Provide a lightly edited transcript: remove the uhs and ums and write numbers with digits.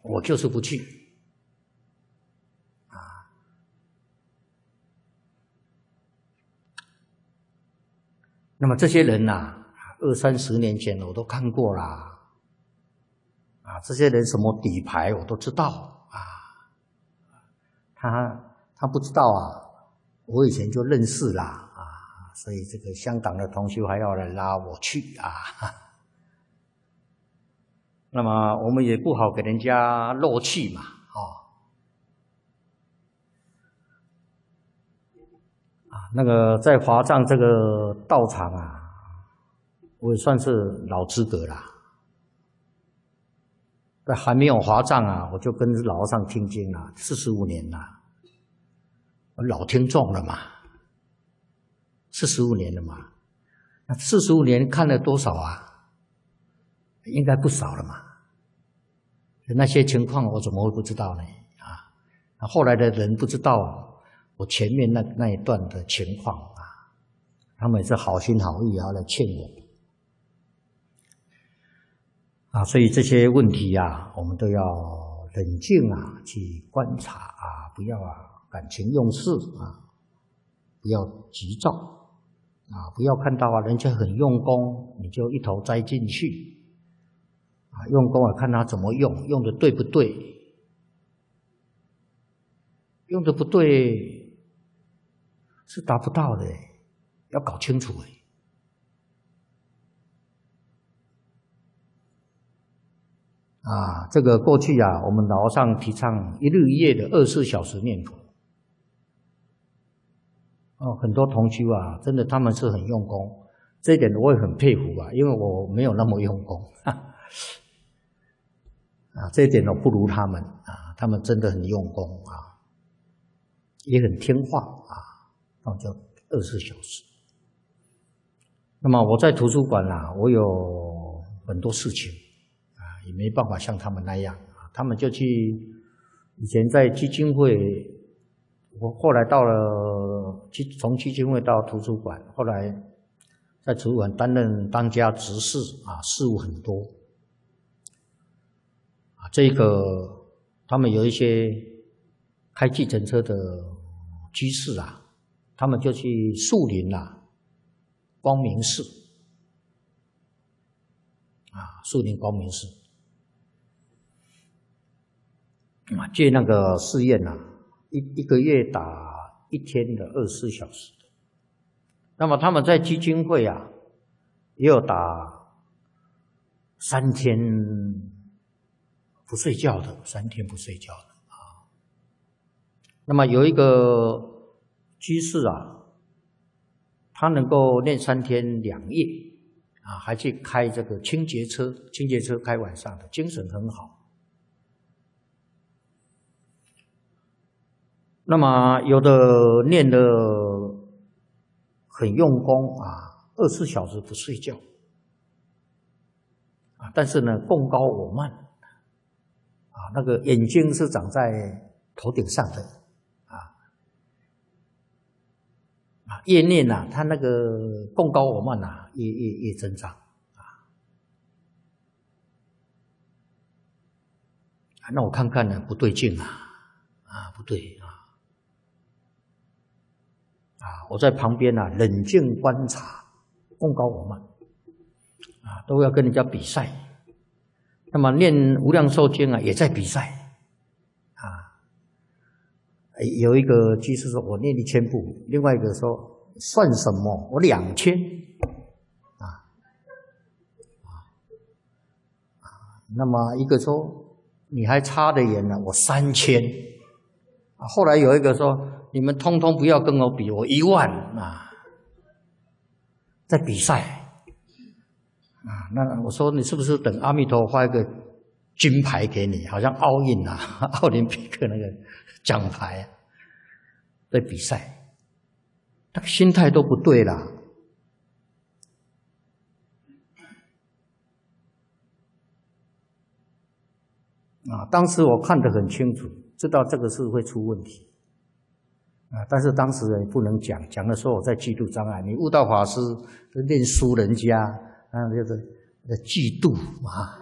我就是不去啊。那么这些人呐，20、30年前我都看过啦，啊，这些人什么底牌我都知道啊。他不知道啊，我以前就认识啦啊，所以这个香港的同修还要来拉我去啊。那么我们也不好给人家漏气嘛，那个在华藏这个道场啊，我也算是老资格啦。在还没有华藏啊，我就跟老和尚听经了45年了，老听众了嘛，45年了嘛。那45年看了多少啊？应该不少了嘛。那些情况我怎么会不知道呢？啊，后来的人不知道我前面那一段的情况啊，他们也是好心好意来劝我啊，所以这些问题啊，我们都要冷静啊去观察啊，不要感情用事啊，不要急躁啊，不要看到人家很用功，你就一头栽进去。用功看他怎么用，用的对不对？用的不对是达不到的，要搞清楚这个过去我们老和尚提倡一日一夜的24小时念佛。很多同修真的他们是很用功，这一点我也很佩服因为我没有那么用功。这一点我不如他们他们真的很用功也很听话那就24小时。那么我在图书馆我有很多事情也没办法像他们那样他们就去以前在基金会，我后来到了从基金会到图书馆，后来在图书馆担任当家执事事务很多。这个他们有一些开计程车的居士他们就去树林光明寺树林光明寺借那个寺院一个月打1天的24小时。那么他们在基金会也有打3天不睡觉的，3天不睡觉的那么有一个居士他能够念3天2夜还去开这个清洁车开晚上的，精神很好。那么有的念得很用功24小时不睡觉但是呢共高我慢那个眼睛是长在头顶上的越念他那个共高我慢越增长那我看看呢不对劲不对我在旁边冷静观察，共高我慢都要跟人家比赛。那么念无量寿经也在比赛有一个居士说我念1000部，另外一个说算什么我2000那么一个说你还差得远呢，我3000后来有一个说你们通通不要跟我比，我10000在比赛那我说你是不是等阿弥陀佛发一个金牌给你，好像奥运奥林匹克那个奖牌在比赛，那个心态都不对啦当时我看得很清楚，知道这个是会出问题但是当时也不能讲的时候我在嫉妒障碍，你悟道法师念书人家就是嫉妒